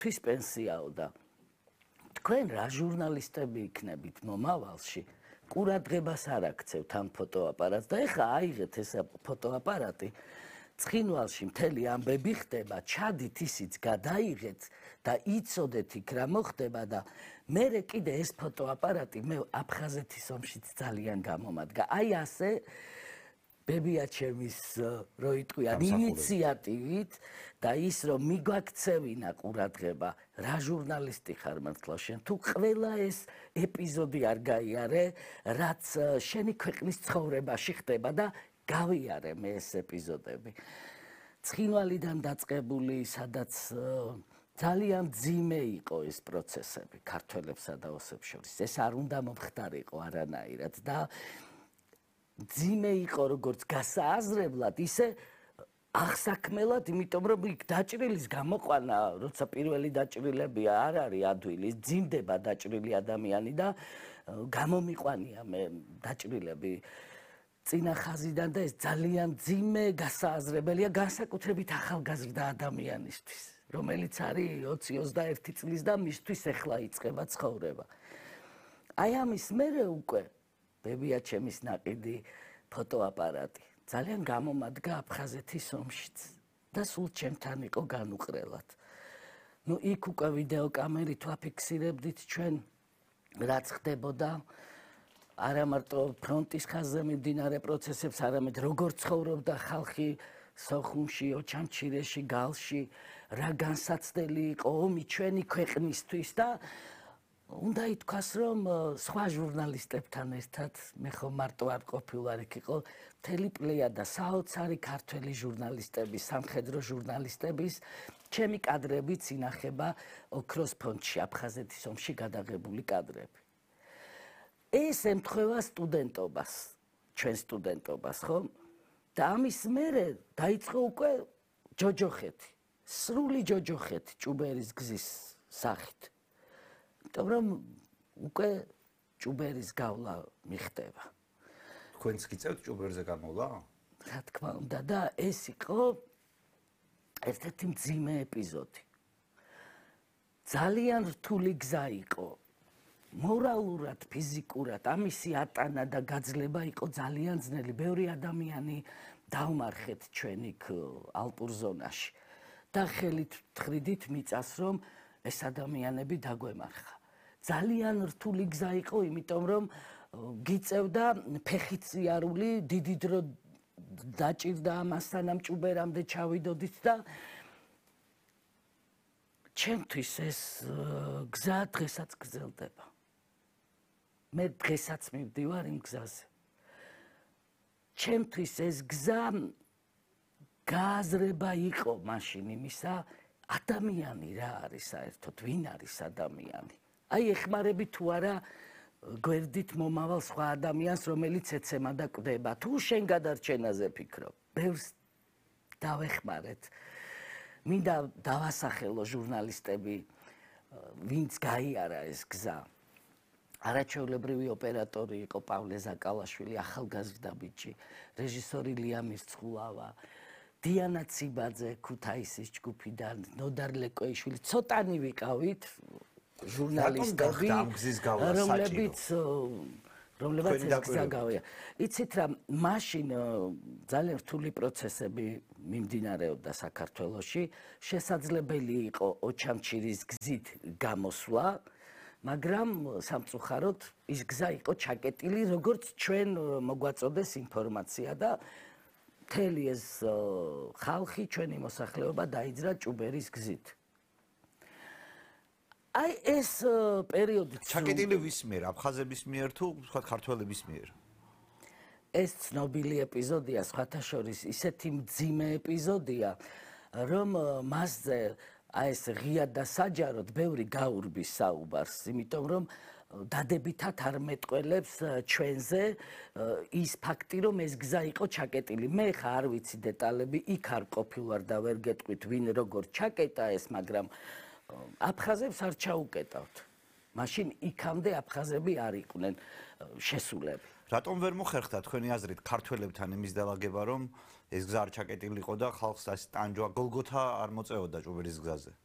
თვის პენსიაო და თქვენ რა ჟურნალისტები იქნებით მომავალში ყურადღებას არ აქცევთ ამ ფოტოაპარატს და ეხლა აიღეთ ეს ფოტოაპარატი ცხინვალში მთელი ამბები ხდება ჩადით ისიც გადაიღეთ და იცოდეთ იქ რა მოხდება და მერე კიდე ეს ფოტოაპარატი მე აფხაზეთის ომშიც ძალიან გამომადგა აი ასე ბებიაჩემის რო იტყვიან ინიციატივით და ის რომ მიგვაქცევინა ყურადღება რა ჟურნალისტი ხარ მართლა შენ თუ ყველა ეს ეპიზოდი არ გაიარე რაც შენი ქვეყნის ცხოვრებაში ხდება და გავიარე მე ეს ეპიზოდები ცხინვალიდან დაწყებული სადაც ძალიან ძიმე იყო ეს პროცესები ქართველებსა და ოსებს შორის ეს არ უნდა მომხდარიყო არანაირად და ძიმე იყო როგორც გასააზრებლად ისე აღსაქმელად იმიტომ რომ იქ დაჭრილის გამოყვანა როცა პირველი დაჭრილები არ არის ადვილის ძიმდება დაჭრილი ადამიანი და გამომიყვანია მე დაჭრილები წინა ხაზიდან და ეს ძალიან ძიმე გასააზრებელია განსაკუთრებით ახალგაზრდა ადამიანისთვის რომელიც არის 20-21 წლის და მისთვის ეხლა იწყება ცხოვრება აი ამის მერე უკვე ბებიაჩემის ნაყიდი ფოტოაპარატი ძალიან გამომადგა აფხაზეთის ომშიც და სულ ჩემთან იყო განუყრელად. ნუ იქ უკვე ვიდეო კამერით ვაფიქსირებდით ჩვენ რაც ხდებოდა არა მარტო ფრონტის ხაზზე მიმდინარე პროცესებს, არამედ როგორ ცხოვრობდა ხალხი სოხუმში, ოჩამჩირეში, გალში, რა განსაცდელი იყო ომი ჩვენი ქვეყნისთვის და უნდა ითქვას, რომ სხვა ჟურნალისტებთან ერთად მე ხომ მარტო არ ყოფილვარ იქ იყო მთელი პლეიადა საოცარი ქართველი ჟურნალისტების, სამხედრო ჟურნალისტების ჩემი კადრებიც ინახება ოქროს ფონდში აფხაზეთის ომში გადაღებული კადრები. ეს ემთხვევა სტუდენტობას, ჩვენ სტუდენტობას, ხო? და ამის მერე დაიწყო უკვე ჯოჯოხეთი, სრული ჯოჯოხეთი ჭუბერის გზის სახით. იმიტომ რომ უკვე ჭუბერის გავლა მიხდება. თქვენც გიწევთ ჭუბერზე გამოვლა? რა თქმა უნდა და ეს იყო ერთ-ერთი მძიმე ეპიზოდი. ძალიან რთული გზა იყო. მორალურად, ფიზიკურად ამისი ატანა და გაძლება იყო ძალიან ძნელი. ბევრი ადამიანი დავმარხეთ ჩვენ იქ ალპურ ზონაში და ხელით თხრიდით მიწას რომ ეს ადამიანები დაგვემარხა. ძალიან რთული გზა იყო, იმიტომ რომ გიწევდა ფეხით სიარული, დიდი დრო დაჭირდა ამასთან ამ ჭუბერამდე ჩავიდოდით და ჩემთვის ეს გზა დღესაც გრძელდება. მე დღესაც მივდივარ იმ გზაზე. ჩემთვის ეს გზა გააზრება იყო მაშინ იმისა, ადამიანი რა არის საერთოდ, ვინ არის ადამიანი. აი ეხმარები თუ არა გვერდით მომავალ სხვა ადამიანს, რომელიც ეცემა და კვდება. თუ შენ გადარჩენაზე ფიქრობ, ბევრს დავეხმარეთ. მინდა დავასახელო ჟურნალისტები, ვინც გაიარა ეს გზა. არაჩვეულებრივი ოპერატორი იყო პავლე ზაკალაშვილი, ახალგაზრდა ბიჭი, რეჟისორი ლია მირცხულავა, დიანა ციბაძე ქუთაისის ჯგუფიდან, ნოდარ ლეკოიშვილი, ცოტანი ვიყავით ჟურნალისტები, რომლებიც ეს გზა გავია. იცით რა, მაშინ ძალიან რთული პროცესები მიმდინარეობდა საქართველოში, შესაძლებელი იყო ოჩამჩირის გზით გამოსვლა, მაგრამ სამწუხაროდ ის გზა იყო ჩაკეტილი, როგორც ჩვენ მოგვაწოდეს ინფორმაცია და მთელი ეს ხალხი, ჩვენი მოსახლეობა დაიძრა ჭუბერის გზით. აი ეს პერიოდი ჩაკეტილი ვის მიერ, აფხაზების მიერ თუ სხვა ქართველების მიერ? ეს ცნობილი ეპიზოდია, სხვათა შორის ისეთი მძიმე ეპიზოდია, რომ მასზე აი ეს ღიად და საჯაროდ ბევრი გაურბის საუბარს, იმიტომ რომ დადებითად არ მეტყველებს ჩვენზე ის ფაქტი, რომ ეს გზა იყო ჩაკეტილი. მე ხა არ ვიცი დეტალები, იქ არ ყოფილვარ და ვერ გეტყვით, ვინ როგორ ჩაკეტა ეს, მაგრამ აფხაზებს არ ჩაუკეტავთ. მაშინ იქამდე აფხაზები არ იყვნენ შესულები. რატომ ვერ მოხერხდა თქვენი აზრით ქართველებთან იმის დალაგება, რომ ეს გზა არ ჩაკეტილიყო და ხალხს ეს ტანჯვა გოლგოთა არ მოწეოდა ჭუბერის გზაზე?